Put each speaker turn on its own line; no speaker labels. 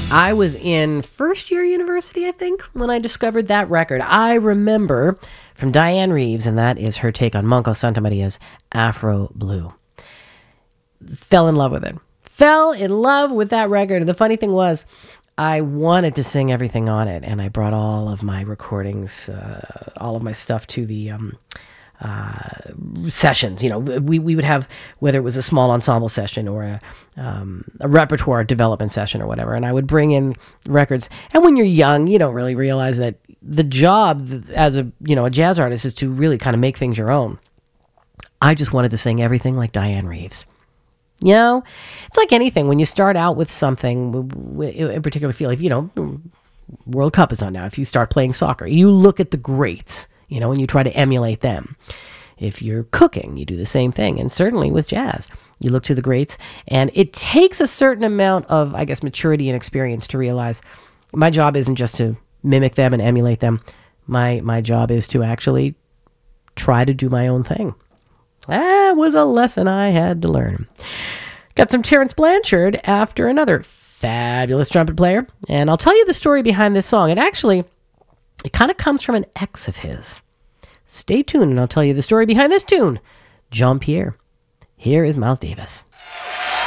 I was in first year university, I think, when I discovered that record. I remember from Diane Reeves, and that is her take on Manco Santamaria's Afro Blue. Fell in love with it. Fell in love with that record. And the funny thing was, I wanted to sing everything on it, and I brought all of my recordings, all of my stuff to the sessions. You know, we would have, whether it was a small ensemble session or a repertoire development session or whatever, and I would bring in records. And when you're young, you don't really realize that the job as a jazz artist is to really kind of make things your own. I just wanted to sing everything like Diane Reeves. You know, it's like anything. When you start out with something, in particular field, if, World Cup is on now. If you start playing soccer, you look at the greats, and you try to emulate them. If you're cooking, you do the same thing. And certainly with jazz, you look to the greats. And it takes a certain amount of, I guess, maturity and experience to realize my job isn't just to mimic them and emulate them. My job is to actually try to do my own thing. That was a lesson I had to learn. Got some Terence Blanchard after another fabulous trumpet player. And I'll tell you the story behind this song. It kind of comes from an ex of his. Stay tuned and I'll tell you the story behind this tune. Jean Pierre. Here is Miles Davis.